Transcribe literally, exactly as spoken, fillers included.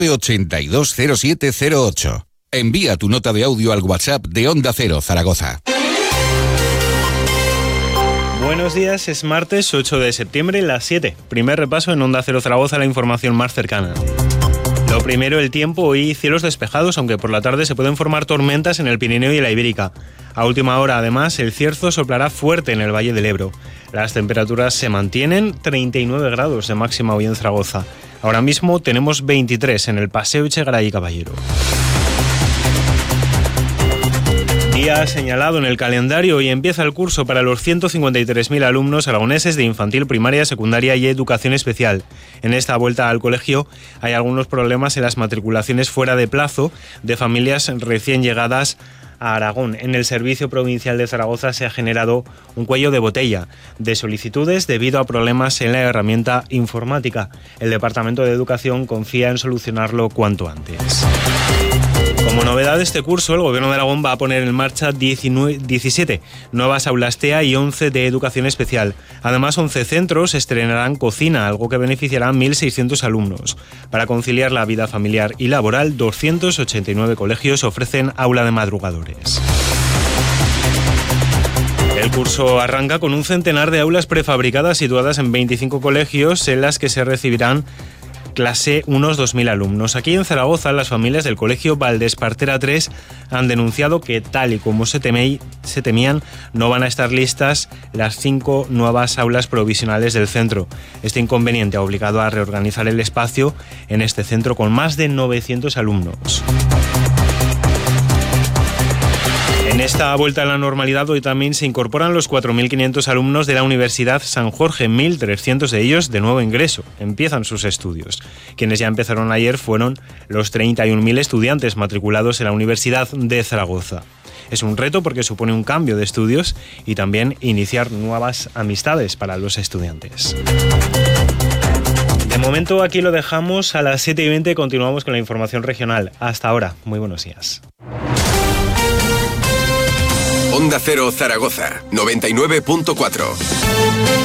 ochenta y dos cero siete cero ocho. Envía tu nota de audio al WhatsApp de Onda Cero Zaragoza. Buenos días, es martes ocho de septiembre, las siete. Primer repaso en Onda Cero Zaragoza, la información más cercana. Lo primero, el tiempo. Hoy cielos despejados, aunque por la tarde se pueden formar tormentas en el Pirineo y la Ibérica. A última hora, además, el cierzo soplará fuerte en el Valle del Ebro. Las temperaturas se mantienen, treinta y nueve grados de máxima hoy en Zaragoza. Ahora mismo tenemos veintitrés en el Paseo Echegaray y Caballero. Día señalado en el calendario y empieza el curso para los ciento cincuenta y tres mil alumnos aragoneses de infantil, primaria, secundaria y educación especial. En esta vuelta al colegio hay algunos problemas en las matriculaciones fuera de plazo de familias recién llegadas a Aragón. En el Servicio Provincial de Zaragoza se ha generado un cuello de botella de solicitudes debido a problemas en la herramienta informática. El Departamento de Educación confía en solucionarlo cuanto antes. Como novedad de este curso, el Gobierno de Aragón va a poner en marcha diecisiete nuevas aulas T E A y once de educación especial. Además, once centros estrenarán cocina, algo que beneficiará a mil seiscientos alumnos. Para conciliar la vida familiar y laboral, doscientos ochenta y nueve colegios ofrecen aula de madrugadores. El curso arranca con un centenar de aulas prefabricadas situadas en veinticinco colegios en las que se recibirán clase unos dos mil alumnos. Aquí en Zaragoza, las familias del colegio Valdespartera tres han denunciado que, tal y como se, temé, se temían, no van a estar listas las cinco nuevas aulas provisionales del centro. Este inconveniente ha obligado a reorganizar el espacio en este centro con más de novecientos alumnos. En esta vuelta a la normalidad hoy también se incorporan los cuatro mil quinientos alumnos de la Universidad San Jorge, mil trescientos de ellos de nuevo ingreso. Empiezan sus estudios. Quienes ya empezaron ayer fueron los treinta y un mil estudiantes matriculados en la Universidad de Zaragoza. Es un reto porque supone un cambio de estudios y también iniciar nuevas amistades para los estudiantes. De momento aquí lo dejamos, a las siete y veinte continuamos con la información regional. Hasta ahora, muy buenos días. Onda Cero Zaragoza, noventa y nueve punto cuatro.